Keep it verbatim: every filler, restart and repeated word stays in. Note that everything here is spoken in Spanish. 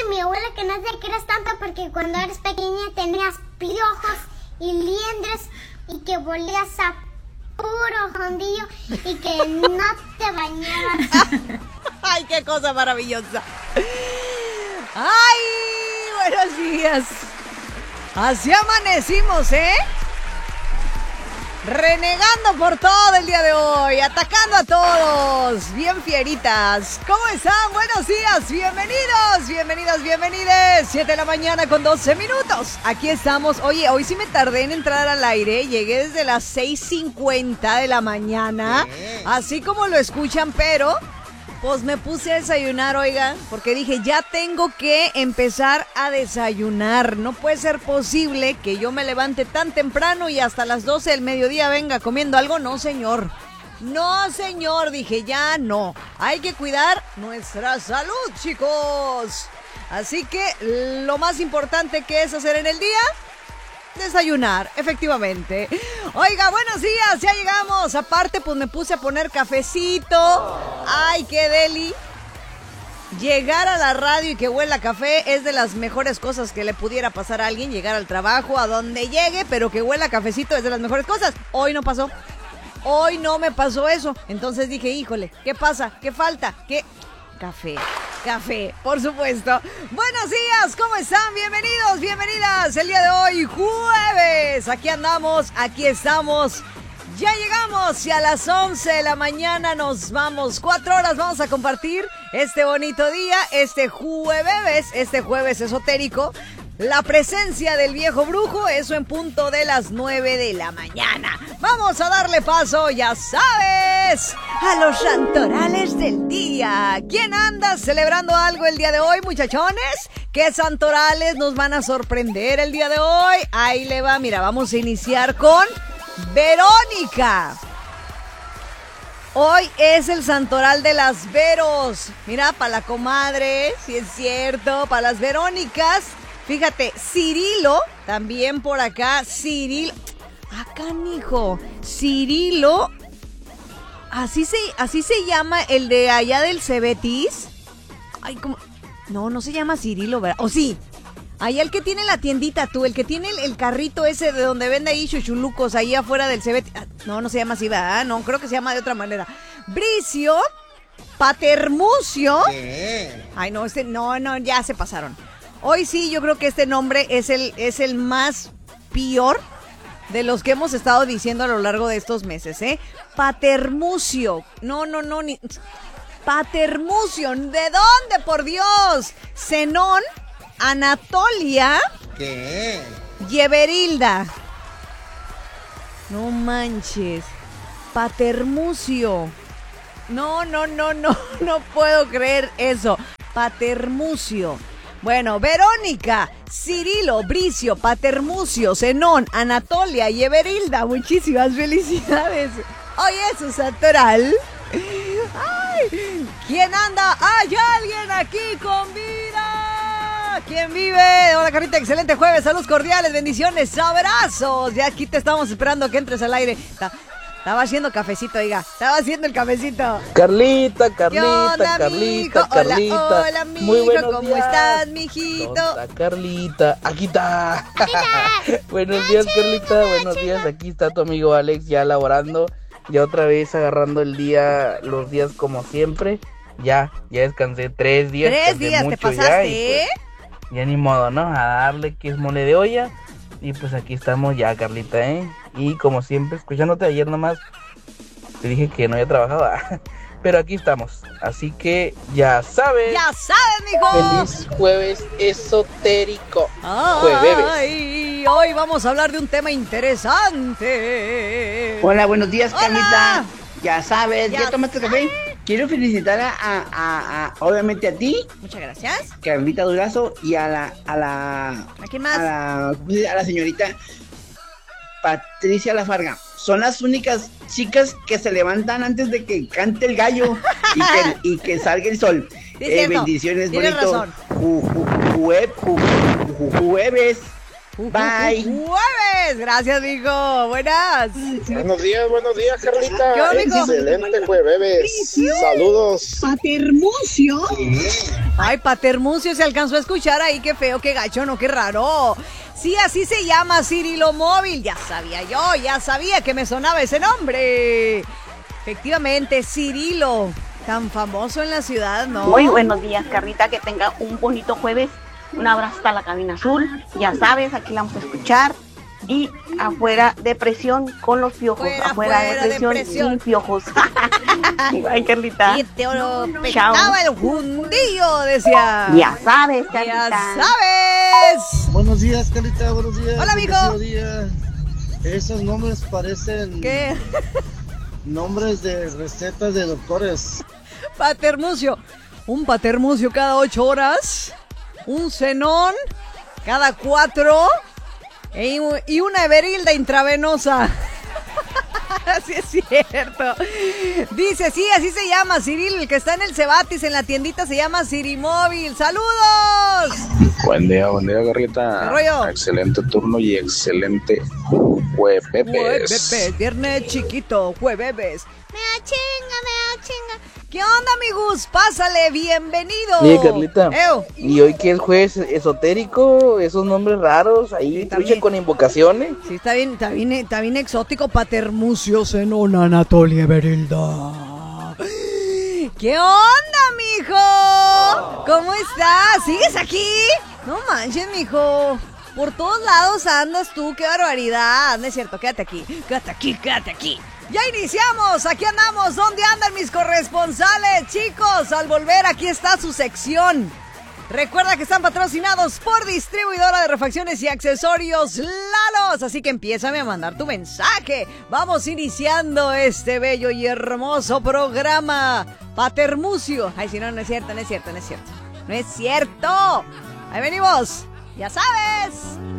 mi abuela que no te quieras tanto porque cuando eres pequeña tenías piojos y liendres y que volías a puro jondillo y que no te bañabas. ¡Ay, qué cosa maravillosa! ¡Ay, buenos días! Así amanecimos, ¿eh? Renegando por todo el día de hoy, atacando a todos, bien fieritas. ¿Cómo están? Buenos días, bienvenidos, bienvenidas, bienvenides. siete de la mañana con doce minutos. Aquí estamos. Oye, hoy sí me tardé en entrar al aire. Llegué desde las seis cincuenta de la mañana, así como lo escuchan, pero pues me puse a desayunar, oigan, porque dije, ya tengo que empezar a desayunar. No puede ser posible que yo me levante tan temprano y hasta las doce del mediodía venga comiendo algo. No, señor. No, señor. Dije, ya no. Hay que cuidar nuestra salud, chicos. Así que lo más importante que es hacer en el día, desayunar, efectivamente. Oiga, buenos días, ya llegamos. Aparte, pues me puse a poner cafecito. Ay, qué deli. Llegar a la radio y que huela a café es de las mejores cosas que le pudiera pasar a alguien. Llegar al trabajo, a donde llegue, pero que huela a cafecito es de las mejores cosas. Hoy no pasó. Hoy no me pasó eso. Entonces dije, híjole, ¿qué pasa? ¿Qué falta? ¿Qué? Café, café, por supuesto. Buenos días, ¿cómo están? Bienvenidos, bienvenidas. El día de hoy, jueves. Aquí andamos, aquí estamos. Ya llegamos y a las once de la mañana nos vamos. Cuatro horas vamos a compartir este bonito día, este jueves, este jueves esotérico. La presencia del viejo brujo, eso en punto de las nueve de la mañana. Vamos a darle paso, ya sabes, a los santorales del día. ¿Quién anda celebrando algo el día de hoy, muchachones? ¿Qué santorales nos van a sorprender el día de hoy? Ahí le va, mira, vamos a iniciar con Verónica. Hoy es el santoral de las Veros. Mira, para la comadre, si es cierto, para las Verónicas. Fíjate, Cirilo, también por acá, Cirilo, acá, hijo, Cirilo, así se, así se llama el de allá del Cebetis. Ay, ¿cómo? No, no se llama Cirilo, ¿verdad? O sí, allá el que tiene la tiendita, tú, el que tiene el, el carrito ese de donde vende ahí chuchulucos, ahí afuera del Cebetis. No, no se llama así, ¿verdad? No, creo que se llama de otra manera. Bricio, Patermucio. ¿Qué? Ay, no, este, no, no, ya se pasaron. Hoy sí, yo creo que este nombre es el, es el más peor de los que hemos estado diciendo a lo largo de estos meses, ¿eh? Patermucio. No, no, no, ni... Patermucio. ¿De dónde, por Dios? Zenón, Anatolia. ¿Qué? Yeberilda. No manches. Patermucio. No, no, no, no, no puedo creer eso. Patermucio. Bueno, Verónica, Cirilo, Bricio, Patermucio, Zenón, Anatolia y Everilda, muchísimas felicidades. Hoy es su santoral. Ay, ¿quién anda? ¿Hay alguien aquí con vida? ¿Quién vive? Hola, Carlita, excelente jueves, saludos cordiales, bendiciones, abrazos. Ya aquí te estamos esperando que entres al aire. Estaba haciendo cafecito, oiga. Estaba haciendo el cafecito. Carlita, Carlita, ¿Qué onda, Carlita, mijo? Carlita. Hola, hola, mijo. Muy buenos ¿Cómo días. estás, mijito? ¿Dónde está Carlita? Aquí está. Aquí está. Buenos días, Carlita. Buenos días. Aquí está tu amigo Alex ya laborando. Ya otra vez agarrando el día, los días como siempre. Ya, ya descansé tres días. Tres descansé días te mucho pasaste, ya, y ¿eh? pues, ya ni modo, ¿no? A darle que es mole de olla. Y pues aquí estamos ya, Carlita, ¿eh? Y como siempre, escuchándote ayer nomás. Te dije que no había trabajado, pero aquí estamos. Así que ya sabes. Ya sabes, mijo. Feliz jueves esotérico. Ay, hoy vamos a hablar de un tema interesante. Hola, buenos días, Hola. Carlita. Ya sabes, Ya ¿ya, tomaste café? Quiero felicitar a, a, a- a- obviamente a ti, Muchas gracias. Carlita Durazo, y a la, a la, ¿A quién más? a la, ¿cómo se dice? A la señorita Patricia Lafarga. Son las únicas chicas que se levantan antes de que cante el gallo y que, y que salga el sol. Sí, Eh, cierto. bendiciones, Tienes bonito. razón. Ju- ju- jue- ju- ju- jueves. Bye. Jueves. Gracias, mijo. Buenas. Buenos días, buenos días, Carlita. ¿Qué onda, mijo? Excelente jueves. Saludos. Patermucio. Ay, Patermucio se alcanzó a escuchar ahí. Qué feo, qué gacho, no, qué raro. Sí, así se llama Cirilo Móvil. Ya sabía yo, ya sabía que me sonaba ese nombre. Efectivamente, Cirilo. Tan famoso en la ciudad, ¿no? Muy buenos días, Carlita, que tenga un bonito jueves. Un abrazo hasta la cabina azul. Ya sabes, aquí la vamos a escuchar. Y afuera depresión con los piojos. Fuera, afuera fuera, depresión, depresión. sin piojos. Ay, Carlita. Y te oro, Chao. pescaba el jundillo, decía. Ya sabes, Ya Carlita. sabes. Buenos días, Carlita, buenos días. Hola, mijo. Bendecido día. Esos nombres parecen ¿Qué? nombres de recetas de doctores. Patermucio. Un patermucio cada ocho horas. Un cenón cada cuatro. Y y una Everilda intravenosa. Así es cierto. Dice, sí, así se llama Ciril, el que está en el Cebatis, en la tiendita, se llama Cirimóvil. ¡Saludos! Buen día, buen día, Carlita. ¿Qué rollo? Excelente turno y excelente jueves. Jueves, viernes chiquito, jueves. Me da chinga, me da chinga. ¿Qué onda, amigos? Pásale, bienvenido. Oye, Carlita, Eo. ¿y hoy qué es jueves esotérico? Esos nombres raros, ahí Sí, trucha también. con invocaciones. Sí, está bien, está bien, está bien exótico. Patermucio, Zenón, Anatolia, Berilda. ¿Qué onda, mijo? ¿Cómo estás? ¿Sigues aquí? No manches, mijo. Por todos lados andas tú, qué barbaridad. No es cierto, quédate aquí, quédate aquí, quédate aquí. Ya iniciamos, aquí andamos. ¿Dónde andan mis corresponsales, chicos? Al volver, aquí está su sección. Recuerda que están patrocinados por Distribuidora de Refacciones y Accesorios Lalos. Así que empiézame a mandar tu mensaje. Vamos iniciando este bello y hermoso programa. Patermucio. Ay, si no, no es cierto, no es cierto, no es cierto. No es cierto. Ahí venimos. Ya sabes.